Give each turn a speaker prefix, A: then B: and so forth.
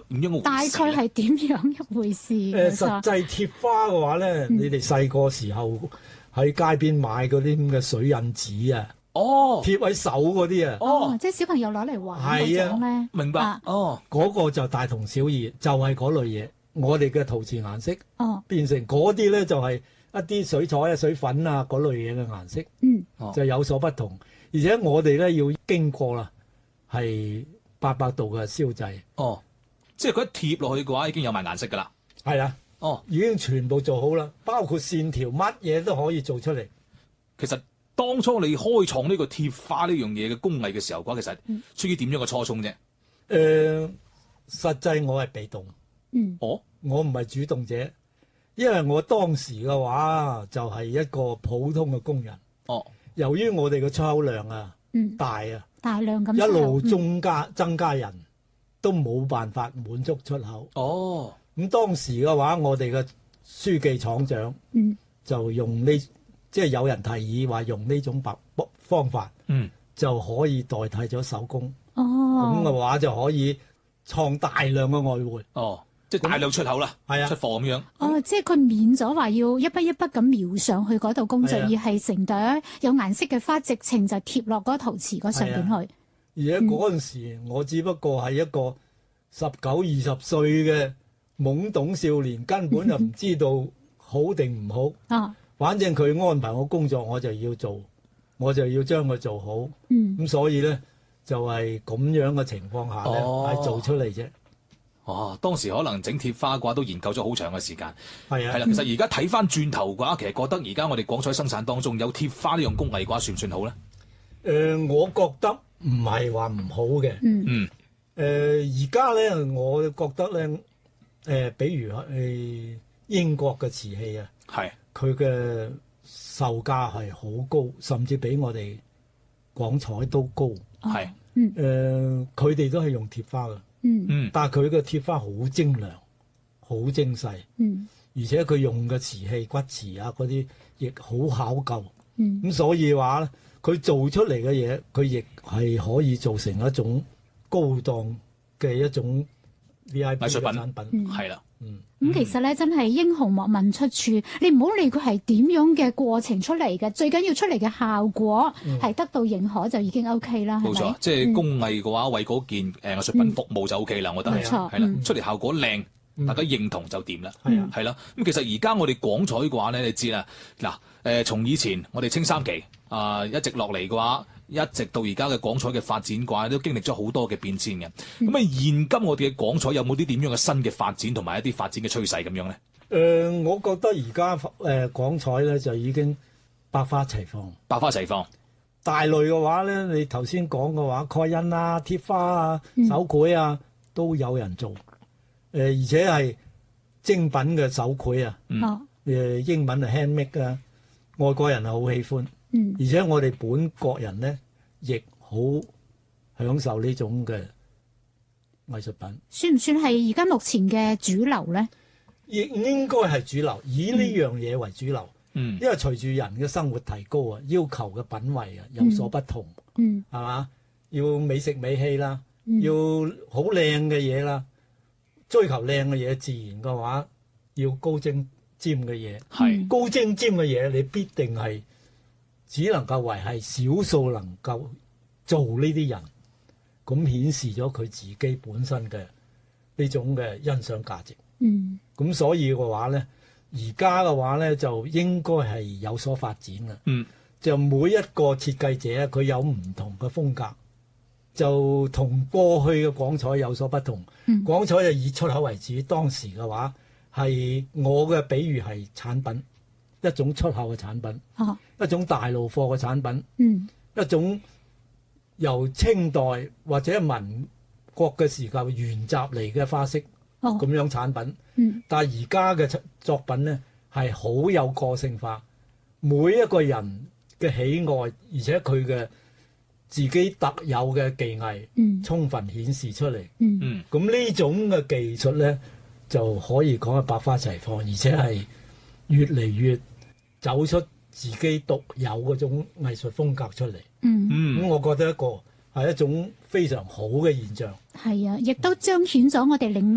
A: 點樣嘅
B: 大概
A: 回事呢？
B: 係點樣一回事？
C: 實際貼花嘅話咧，你哋細個時候喺街邊買嗰啲咁嘅水印紙啊，
A: 哦
C: 貼喺手嗰啲啊，
B: 哦，即係小朋友攞嚟玩嗰種咧。
A: 明白。
B: 啊
A: 哦，
C: 嗰個就大同小異，就係嗰類嘢。我哋嘅陶瓷顏色
B: 哦，
C: 變成嗰啲咧，就係一啲水彩啊、水粉啊嗰類嘢嘅顏色，
A: 哦
C: 就有所不同。而且我哋咧要經過啦，係800度嘅燒製，
A: 哦，即係佢一貼落去嘅話，已經有埋顏色㗎啦。
C: 係啦，
A: 哦，
C: 已經全部做好啦，包括線條乜嘢都可以做出嚟。
A: 其實當初你開創呢個貼花呢樣嘢嘅工藝嘅時候嘅話，其實出於點樣嘅初衷啫？
C: 實際我係被動，
A: 哦，
C: 我唔係主動者，因為我當時嘅話就係一個普通嘅工人。
A: 哦，
C: 由於我哋嘅出口量啊大啊，
B: 大量咁
C: 一路增加人，都冇辦法滿足出口。
A: 哦，
C: 咁當時嘅話，我哋嘅書記廠長就用即係有人提議話用呢種方法，就可以代替咗手工。
B: 哦，
C: 咁嘅話就可以創大量嘅外匯。
A: 哦，即係大量出口啦，
C: 係啊
A: 出貨咁樣。
B: 哦，即係佢免咗話要一筆一筆咁描上去嗰度工序，
C: 係啊
B: 而係成朵有顏色嘅花，直情就貼落嗰個陶瓷嗰上邊去。
C: 而且嗰陣時，我只不過係一個19、20歲嘅懵懂少年，根本就唔知道好定唔好。
B: 啊，
C: 反正佢安排我工作，我就要做，我就要將佢做好。咁所以咧，就係咁樣嘅情況下咧，係做出嚟啫。
A: 哦，當時可能整貼花嘅話，都研究咗好長嘅時間。
C: 係啊，
A: 係啦，其實而家睇翻轉頭嘅話，其實覺得而家我哋廣彩生產當中有貼花呢樣工藝嘅話，算唔算好咧？
C: 我覺得唔係話唔好嘅。而家咧，我覺得咧，比如英國嘅瓷器啊，
A: 係
C: 佢嘅售價係好高，甚至比我哋廣彩都高。
A: 係
C: 佢哋都係用貼花嘅，但係佢嘅貼花好精良、好精細，而且佢用嘅瓷器、骨瓷啊嗰啲亦好考究。咁所以話咧，佢做出嚟嘅嘢，佢亦係可以做成一種高檔嘅一種 VIP
A: 藝術
C: 嘅產品。
A: 係啦。
B: 咁其實咧，真係英雄莫問出處，你唔好理佢係點樣嘅過程出嚟嘅，最緊要出嚟嘅效果係得到認可就已經 OK 啦，係咪？
A: 冇錯，即係工藝嘅話，為嗰件藝術品服務就 OK 啦，我覺得係
B: 冇錯
A: 係啦，出嚟效果靚，大家認同就掂啦，係啦。咁其實而家我哋廣彩嘅話咧，你知啦，嗱從以前我哋清三期一直落嚟嘅話，一直到而家嘅廣彩嘅發展嘅話，都經歷咗好多嘅變遷嘅。咁現今我哋嘅廣彩有冇啲點樣嘅新嘅發展同埋一啲發展嘅趨勢咁樣咧？
C: 我覺得而家廣彩咧就已經百花齊放。
A: 百花齊放。
C: 大類嘅話咧，你頭先講嘅話，蓋印啊、貼花啊、手繪啊，都有人做。而且係精品嘅手繪啊。英文係 handmade 啊，外國人係好喜歡。而且我哋本國人咧，亦好享受呢種嘅藝術品。
B: 算唔算係而家目前嘅主流咧？
C: 亦應該係主流，以呢樣嘢為主流。因為隨住人嘅生活提高啊，要求嘅品味啊有所不同。係嘛？要美食美器啦，要好靚嘅嘢啦，追求靚嘅嘢，自然嘅話要高精尖嘅嘢。高精尖嘅嘢，你必定係只能夠為係少數能夠做呢啲人，咁顯示咗佢自己本身嘅呢種嘅欣賞價值。咁所以嘅話咧，而家嘅話咧就應該係有所發展啦。就每一個設計者佢有唔同嘅風格，就同過去嘅廣彩有所不同。廣彩就以出口為主，當時嘅話係我嘅比喻係產品，一種出口嘅產品，一種大路貨嘅產品，一種由清代或者民國嘅時候沿襲嚟嘅花式咁樣產品。但係而家嘅作品咧係好有個性化，每一個人嘅喜愛，而且佢嘅自己特有嘅技藝，充分顯示出嚟。咁呢種嘅技術咧，就可以講係百花齊放，而且係越嚟越走出自己獨有嗰種藝術風格出嚟。咁我覺得係一種非常好嘅現象。
B: 係啊，亦都彰顯咗我哋嶺